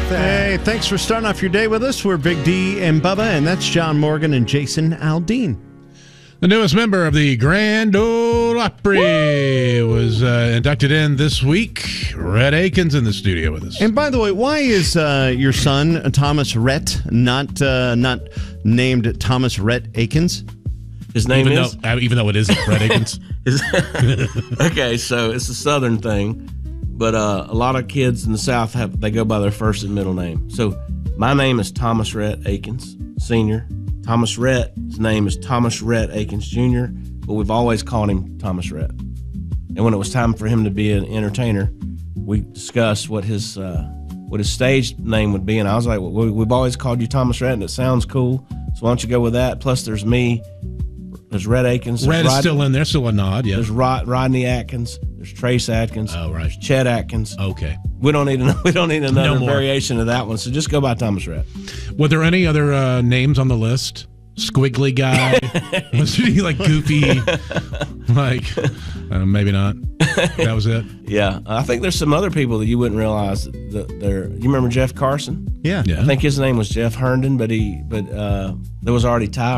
Hey, thanks for starting off your day with us. We're Big D and Bubba, and that's John Morgan and Jason Aldean. The newest member of the Grand Ole Opry was inducted in this week. Rhett Akins in the studio with us. And by the way, why is your son, Thomas Rhett, not named Thomas Rhett Akins? His name even though it isn't Rhett Akins. Okay, so it's a Southern thing, but a lot of kids in the South they go by their first and middle name. So my name is Thomas Rhett Akins, Sr. Thomas Rhett's name is Thomas Rhett Akins, Jr., but we've always called him Thomas Rhett. And when it was time for him to be an entertainer, we discussed what his stage name would be, and I was like, well, we've always called you Thomas Rhett, and it sounds cool, so why don't you go with that? Plus, there's me. There's Rhett Akins. Rhett is still in there, still a nod, yeah. There's Rodney Atkins. There's Trace Atkins. Oh, right. There's Chet Atkins. Okay. We don't need another variation of that one, so just go by Thomas Rhett. Were there any other names on the list? Squiggly guy? Was he like goofy? Maybe not. That was it? Yeah. I think there's some other people that you wouldn't realize that they're. You remember Jeff Carson? Yeah. I think his name was Jeff Herndon, but there was already Ty